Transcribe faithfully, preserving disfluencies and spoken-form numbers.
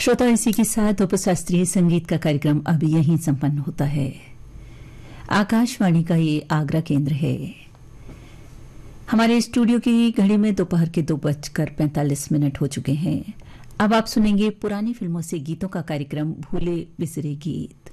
श्रोता, इसी के साथ उपशास्त्रीय संगीत का कार्यक्रम अब यहीं संपन्न होता है। आकाशवाणी का ये आगरा केंद्र है। हमारे स्टूडियो की घड़ी में दोपहर के दो बजकर पैंतालीस मिनट हो चुके हैं। अब आप सुनेंगे पुरानी फिल्मों से गीतों का कार्यक्रम भूले बिसरे गीत।